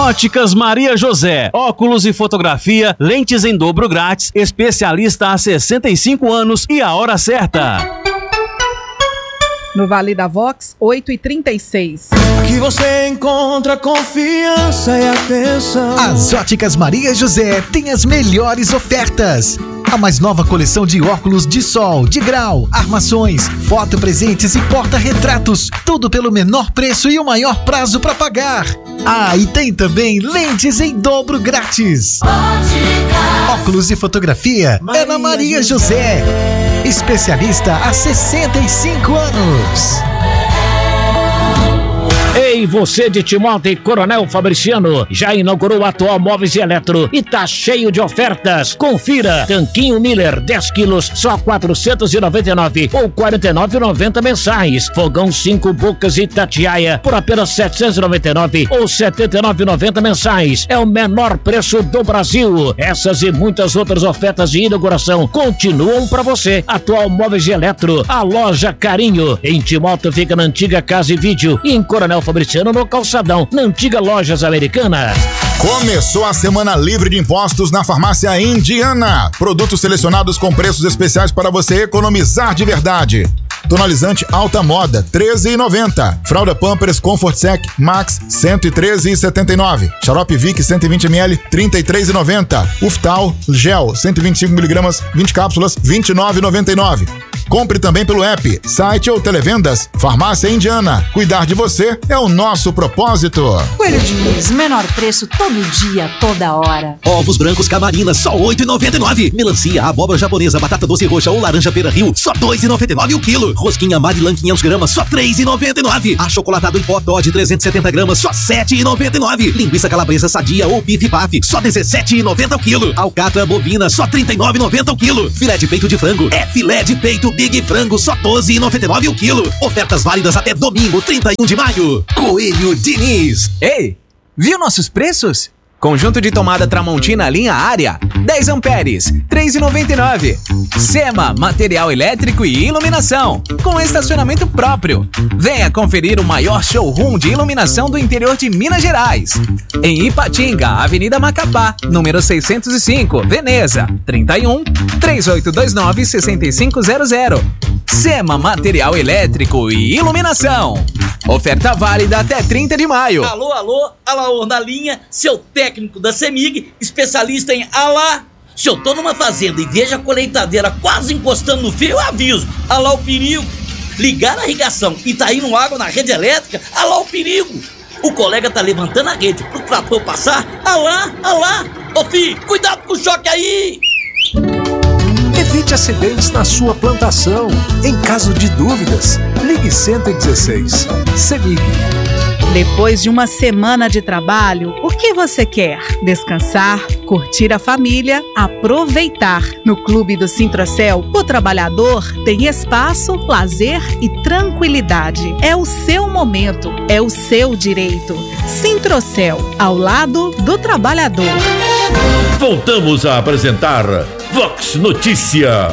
Óticas Maria José, óculos e fotografia, lentes em dobro grátis, especialista há 65 anos e a hora certa. No Vale da Vox, 8h36. Aqui você encontra confiança e atenção. As Óticas Maria José têm as melhores ofertas. A mais nova coleção de óculos de sol, de grau, armações, fotopresentes e porta-retratos. Tudo pelo menor preço e o maior prazo para pagar. Ah, e tem também lentes em dobro grátis. Óculos e fotografia é na Maria José. Especialista há 65 anos. Ei, você de Timóteo e Coronel Fabriciano, já inaugurou o atual Móveis e Eletro e tá cheio de ofertas. Confira, tanquinho Miller 10 quilos, só 499 ou 49,90 mensais. Fogão 5 bocas Itatiaia por apenas 799 ou 79,90 mensais. É o menor preço do Brasil. Essas e muitas outras ofertas de inauguração continuam para você. Atual Móveis e Eletro, a loja Carinho. Em Timóteo fica na antiga Casa e Vídeo e em Coronel Fabriciano no Calçadão, na antiga Lojas Americanas. Começou a semana livre de impostos na Farmácia Indiana. Produtos selecionados com preços especiais para você economizar de verdade. Tonalizante alta moda, R$13,90. Fralda Pampers Comfort Sec Max, R$113,79. Xarope Vic 120ml, R$33,90. Uftal Gel 125mg, 20 cápsulas, R$29,99. Compre também pelo app, site ou televendas. Farmácia Indiana. Cuidar de você é o nosso propósito. Coelho Diniz, menor preço todo dia, toda hora. Ovos brancos Camarina, só R$8,99. Melancia, abóbora japonesa, batata doce roxa ou laranja Pera Rio, só R$2,99 o quilo. Rosquinha Marilan 500 gramas, só R$3,99. Achocolatado em pó Toddy 370 gramas, só R$7,99. Linguiça calabresa sadia ou bife paf, só R$17,90 o quilo. Alcatra bovina, só R$39,90 o quilo. Filé de peito de frango, é filé de peito Big Frango, só R$12,99 o quilo. Ofertas válidas até domingo, 31 de maio. Coelho Diniz. Ei, viu nossos preços? Conjunto de tomada Tramontina linha Área, 10 amperes, R$3,99. Sema, material elétrico e iluminação, com estacionamento próprio. Venha conferir o maior showroom de iluminação do interior de Minas Gerais. Em Ipatinga, Avenida Macapá, número 605, Veneza, 31-3829-6500. Sema, material elétrico e iluminação. Oferta válida até 30 de maio. Alô, Alaor na linha, seu técnico da CEMIG, especialista em alá. Se eu tô numa fazenda e vejo a colheitadeira quase encostando no fio, eu aviso. Alá o perigo. Ligar a irrigação e tá indo água na rede elétrica, alá o perigo. O colega tá levantando a rede pro trator passar, alá. Ô filho, cuidado com o choque aí. Evite acidentes na sua plantação. Em caso de dúvidas, ligue 116. CEMIG. Depois de uma semana de trabalho, o que você quer? Descansar, curtir a família, aproveitar. No Clube do Sintrocel, o trabalhador tem espaço, lazer e tranquilidade. É o seu momento, é o seu direito. Sintrocel, ao lado do trabalhador. Voltamos a apresentar Vox Notícia.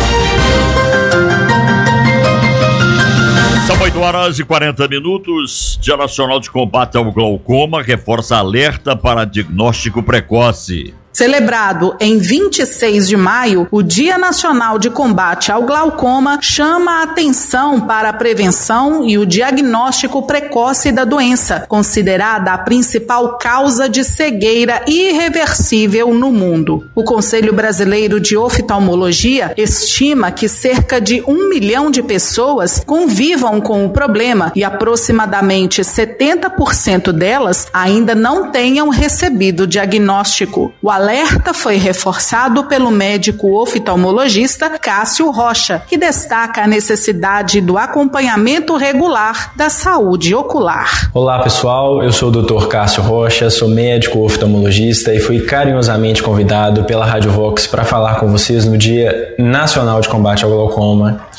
São 8h40. Dia Nacional de Combate ao Glaucoma reforça alerta para diagnóstico precoce. Celebrado em 26 de maio, o Dia Nacional de Combate ao Glaucoma chama a atenção para a prevenção e o diagnóstico precoce da doença, considerada a principal causa de cegueira irreversível no mundo. O Conselho Brasileiro de Oftalmologia estima que cerca de 1 milhão de pessoas convivam com o problema e aproximadamente 70% delas ainda não tenham recebido diagnóstico. O alerta foi reforçado pelo médico oftalmologista Cássio Rocha, que destaca a necessidade do acompanhamento regular da saúde ocular. Olá pessoal, eu sou o Dr. Cássio Rocha, sou médico oftalmologista e fui carinhosamente convidado pela Rádio Vox para falar com vocês no Dia Nacional de Combate ao Glaucoma.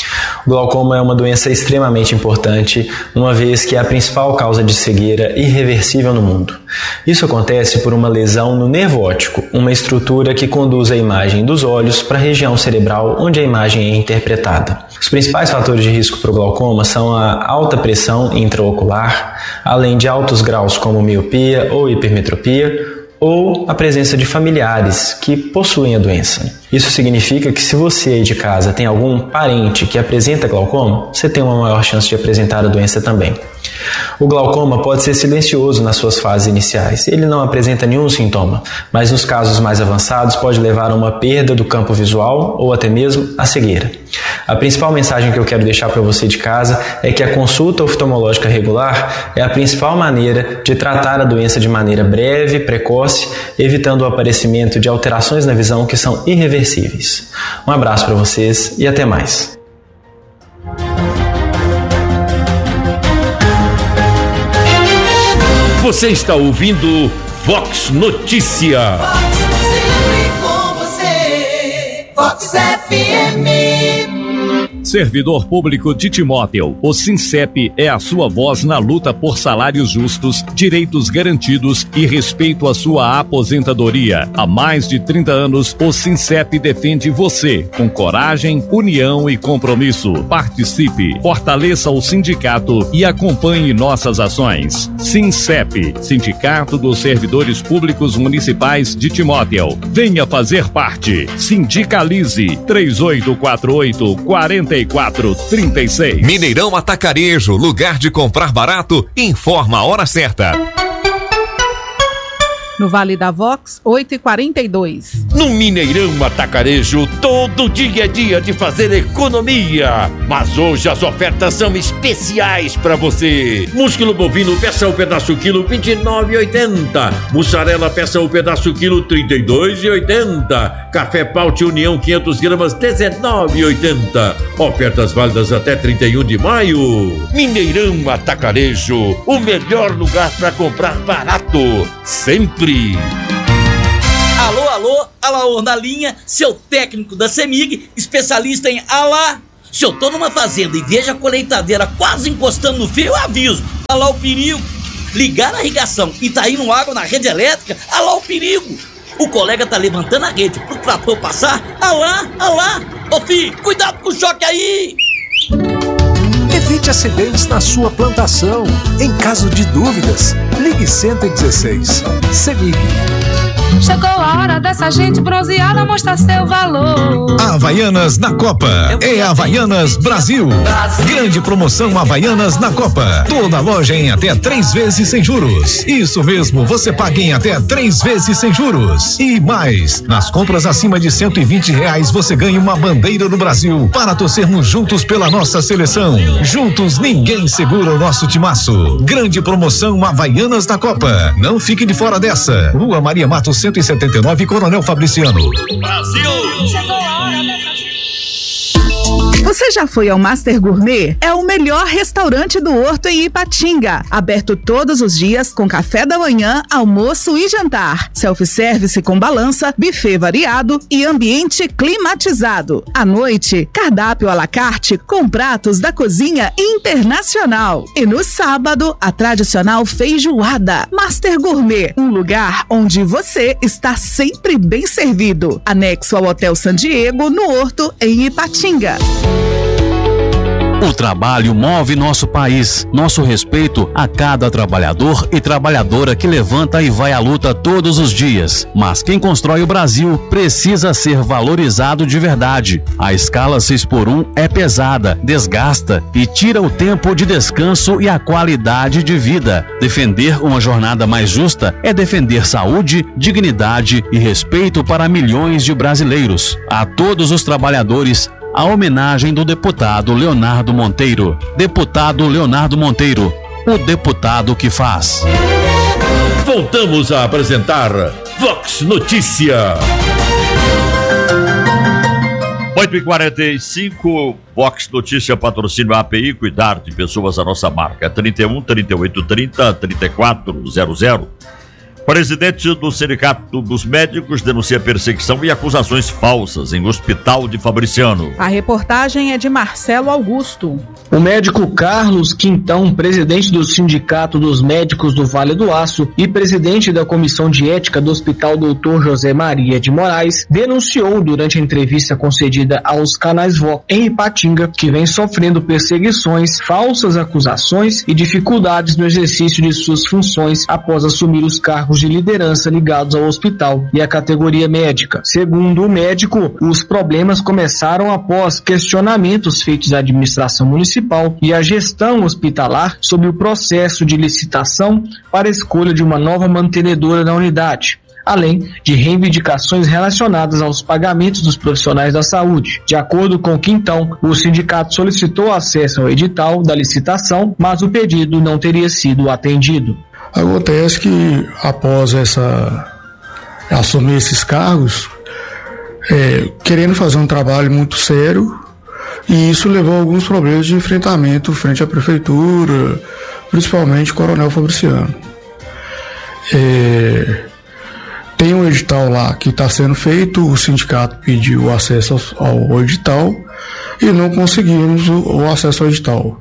O glaucoma é uma doença extremamente importante, uma vez que é a principal causa de cegueira irreversível no mundo. Isso acontece por uma lesão no nervo óptico, uma estrutura que conduz a imagem dos olhos para a região cerebral onde a imagem é interpretada. Os principais fatores de risco para o glaucoma são a alta pressão intraocular, além de altos graus como miopia ou hipermetropia, ou a presença de familiares que possuem a doença. Isso significa que se você aí de casa tem algum parente que apresenta glaucoma, você tem uma maior chance de apresentar a doença também. O glaucoma pode ser silencioso nas suas fases iniciais, ele não apresenta nenhum sintoma, mas nos casos mais avançados pode levar a uma perda do campo visual ou até mesmo a cegueira. A principal mensagem que eu quero deixar para você de casa é que a consulta oftalmológica regular é a principal maneira de tratar a doença de maneira breve, precoce, evitando o aparecimento de alterações na visão que são irreversíveis. Um abraço para vocês e até mais. Você está ouvindo Vox Notícia. Vox FM. Servidor público de Timóteo, o Sincep é a sua voz na luta por salários justos, direitos garantidos e respeito à sua aposentadoria. Há mais de 30 anos, o Sincep defende você, com coragem, união e compromisso. Participe, fortaleça o sindicato e acompanhe nossas ações. Sincep, Sindicato dos Servidores Públicos Municipais de Timóteo. Venha fazer parte. Sindicalize 3848-4436. Mineirão Atacarejo, lugar de comprar barato, informa a hora certa. No Vale da Vox, 8h42. No Mineirão Atacarejo, todo dia é dia de fazer economia. Mas hoje as ofertas são especiais para você. Músculo bovino, peça o pedaço quilo, R$ 29,80. Mussarela, peça o pedaço quilo, R$ 32,80. Café Paute União, 500 gramas, R$ 19,80. Ofertas válidas até 31 de maio. Mineirão Atacarejo, o melhor lugar para comprar barato. Sempre. Alô, alô, Alaor na linha, seu técnico da CEMIG, especialista em Se eu tô numa fazenda e vejo a colheitadeira quase encostando no fio, eu aviso. Alá o perigo. Ligar a irrigação e tá indo água na rede elétrica, alá o perigo. O colega tá levantando a rede pro trator passar, alá. Ô filho, cuidado com o choque aí. Evite acidentes na sua plantação. Em caso de dúvidas, ligue 116. CEMIG. Chegou a hora dessa gente bronzeada mostrar seu valor. Havaianas na Copa. É Havaianas Brasil. Grande promoção Havaianas na Copa. Toda loja em até 3 vezes sem juros. Isso mesmo, você paga em até 3 vezes sem juros. E mais, nas compras acima de R$120 você ganha uma bandeira do Brasil para torcermos juntos pela nossa seleção. Juntos ninguém segura o nosso timaço. Grande promoção Havaianas na Copa. Não fique de fora dessa. Rua Maria Matos 179, Coronel Fabriciano. Brasil! Chegou a hora dessa... Você já foi ao Master Gourmet? É o melhor restaurante do Horto em Ipatinga. Aberto todos os dias com café da manhã, almoço e jantar. Self-service com balança, buffet variado e ambiente climatizado. À noite, cardápio à la carte com pratos da cozinha internacional. E no sábado, a tradicional feijoada. Master Gourmet, um lugar onde você está sempre bem servido. Anexo ao Hotel San Diego, no Horto, em Ipatinga. O trabalho move nosso país. Nosso respeito a cada trabalhador e trabalhadora que levanta e vai à luta todos os dias. Mas quem constrói o Brasil precisa ser valorizado de verdade. A escala 6x1 é pesada, desgasta e tira o tempo de descanso e a qualidade de vida. Defender uma jornada mais justa é defender saúde, dignidade e respeito para milhões de brasileiros. A todos os trabalhadores, a homenagem do deputado Leonardo Monteiro. Deputado Leonardo Monteiro, o deputado que faz. Voltamos a apresentar Vox Notícia. 8h45, Vox Notícia, patrocínio API, cuidar de pessoas, a nossa marca. 31 38 30 3400. Presidente do Sindicato dos Médicos denuncia perseguição e acusações falsas em hospital de Fabriciano. A reportagem é de Marcelo Augusto. O médico Carlos Quintão, presidente do Sindicato dos Médicos do Vale do Aço e presidente da Comissão de Ética do Hospital Dr. José Maria de Moraes, denunciou durante a entrevista concedida aos canais Vox em Ipatinga que vem sofrendo perseguições, falsas acusações e dificuldades no exercício de suas funções após assumir os cargos de liderança ligados ao hospital e à categoria médica. Segundo o médico, os problemas começaram após questionamentos feitos à administração municipal e à gestão hospitalar sobre o processo de licitação para a escolha de uma nova mantenedora da unidade, além de reivindicações relacionadas aos pagamentos dos profissionais da saúde. De acordo com Quintão, o sindicato solicitou acesso ao edital da licitação, mas o pedido não teria sido atendido. Acontece que após assumir esses cargos, querendo fazer um trabalho muito sério, e isso levou a alguns problemas de enfrentamento frente à prefeitura, principalmente Coronel Fabriciano. Tem um edital lá que está sendo feito, o sindicato pediu acesso ao edital e não conseguimos o acesso ao edital.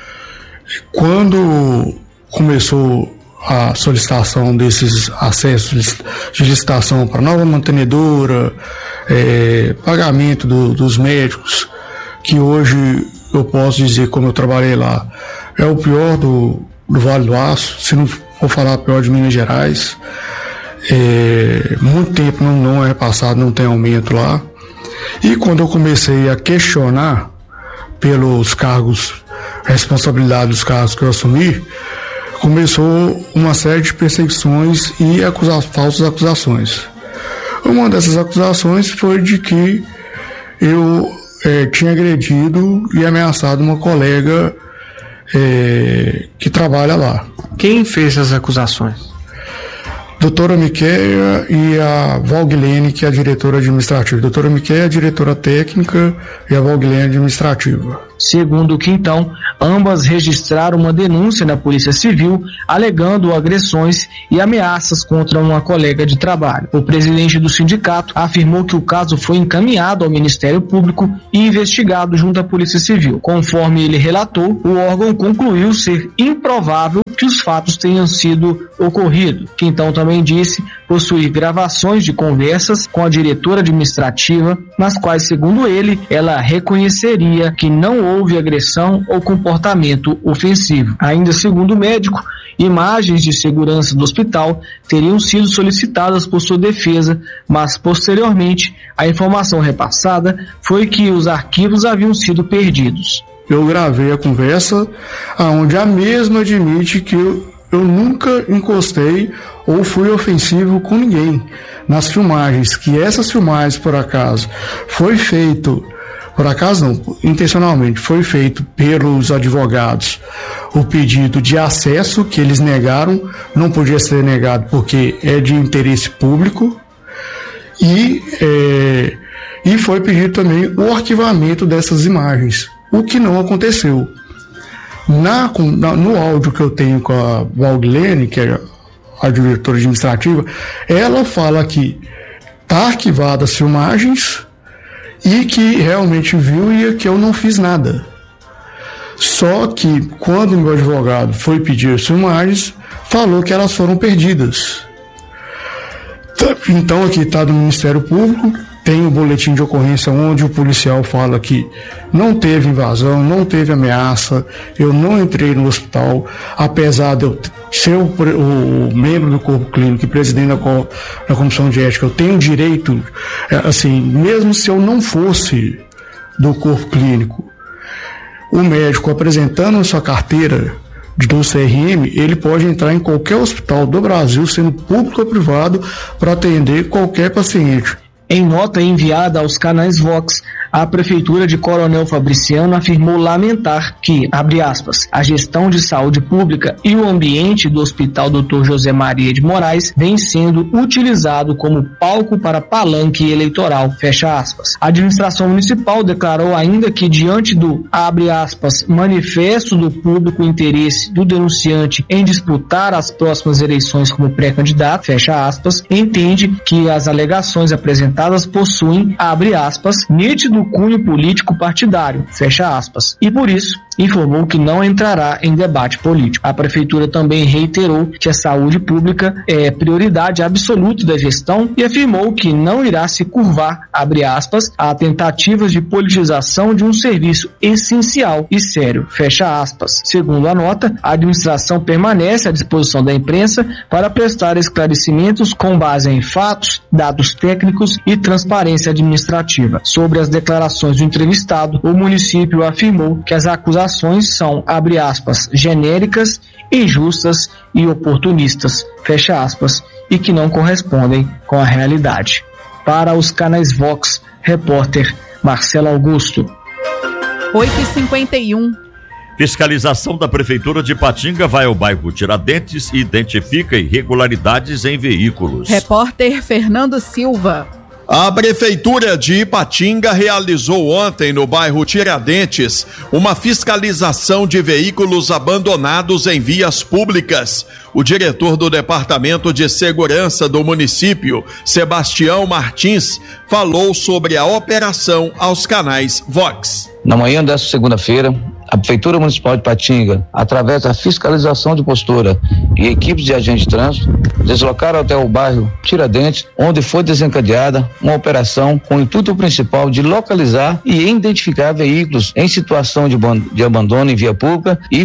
Quando começou a solicitação desses acessos de licitação para nova mantenedora, pagamento dos médicos, que hoje eu posso dizer, como eu trabalhei lá, é o pior do Vale do Aço, se não for falar pior de Minas Gerais. Muito tempo não é passado, não tem aumento lá. E quando eu comecei a questionar pelos cargos, responsabilidade dos cargos que eu assumi, começou uma série de perseguições e falsas acusações. Uma dessas acusações foi de que eu tinha agredido e ameaçado uma colega que trabalha lá. Quem fez as acusações? Doutora Miquéia e a Valguilene, que é a diretora administrativa. Doutora Miquéia é a diretora técnica e a Valguilene administrativa. Segundo o Quintão, ambas registraram uma denúncia na Polícia Civil alegando agressões e ameaças contra uma colega de trabalho. O presidente do sindicato afirmou que o caso foi encaminhado ao Ministério Público e investigado junto à Polícia Civil. Conforme ele relatou, o órgão concluiu ser improvável que os fatos tenham sido ocorridos. Quintão também disse possuir gravações de conversas com a diretora administrativa, nas quais, segundo ele, ela reconheceria que não houve agressão ou comportamento ofensivo. Ainda segundo o médico, imagens de segurança do hospital teriam sido solicitadas por sua defesa, mas posteriormente a informação repassada foi que os arquivos haviam sido perdidos. Eu gravei a conversa onde a mesma admite que eu nunca encostei ou fui ofensivo com ninguém nas filmagens, que essas filmagens, por acaso, foi feito, por acaso não, intencionalmente, foi feito pelos advogados o pedido de acesso, que eles negaram, não podia ser negado porque é de interesse público, e foi pedido também o arquivamento dessas imagens, o que não aconteceu. No áudio que eu tenho com a Valguilene, que é a diretora administrativa, ela fala que está arquivadas as filmagens e que realmente viu e que eu não fiz nada. Só que quando o meu advogado foi pedir as filmagens, falou que elas foram perdidas. Então aqui está no Ministério Público, tem o boletim de ocorrência onde o policial fala que não teve invasão, não teve ameaça, eu não entrei no hospital, apesar de eu ser o membro do corpo clínico e presidente da comissão de ética, eu tenho direito, assim, mesmo se eu não fosse do corpo clínico, o médico apresentando a sua carteira do CRM, ele pode entrar em qualquer hospital do Brasil, sendo público ou privado, para atender qualquer paciente. Em nota enviada aos canais Vox, A Prefeitura de Coronel Fabriciano afirmou lamentar que, abre aspas, a gestão de saúde pública e o ambiente do Hospital Dr. José Maria de Moraes vem sendo utilizado como palco para palanque eleitoral, fecha aspas. A administração municipal declarou ainda que, diante do, abre aspas, manifesto do público interesse do denunciante em disputar as próximas eleições como pré-candidato, fecha aspas, entende que as alegações apresentadas possuem, abre aspas, nítido cunho político partidário, fecha aspas, e por isso informou que não entrará em debate político. A Prefeitura também reiterou que a saúde pública é prioridade absoluta da gestão e afirmou que não irá se curvar, abre aspas, a tentativas de politização de um serviço essencial e sério, fecha aspas. Segundo a nota, a administração permanece à disposição da imprensa para prestar esclarecimentos com base em fatos, dados técnicos e transparência administrativa. Sobre as declarações do entrevistado, o município afirmou que as acusações são, abre aspas, genéricas, injustas e oportunistas, fecha aspas, e que não correspondem com a realidade. Para os canais Vox, repórter Marcelo Augusto. 8h51. Fiscalização da Prefeitura de Ipatinga vai ao bairro Tiradentes e identifica irregularidades em veículos. Repórter Fernando Silva. A Prefeitura de Ipatinga realizou ontem no bairro Tiradentes uma fiscalização de veículos abandonados em vias públicas. O diretor do Departamento de Segurança do município, Sebastião Martins, falou sobre a operação aos canais Vox. Na manhã desta segunda-feira, a Prefeitura Municipal de Ipatinga, através da fiscalização de postura e equipes de agentes de trânsito, deslocaram até o bairro Tiradentes, onde foi desencadeada uma operação com o intuito principal de localizar e identificar veículos em situação de abandono em via pública e